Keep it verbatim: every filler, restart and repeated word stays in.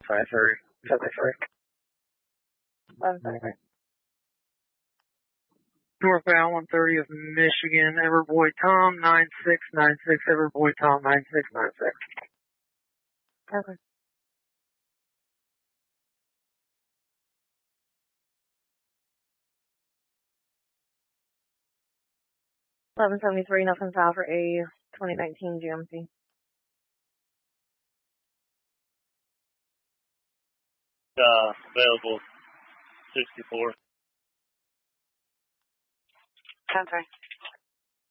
five three. seventy-three. eleven thirty. Northbound one thirty of Michigan, Everboy Tom, nine six nine six, Everboy Tom, nine six nine six. Okay. eleven seventy-three, nothing foul for a twenty nineteen G M C. Uh, available sixty-four. ten three.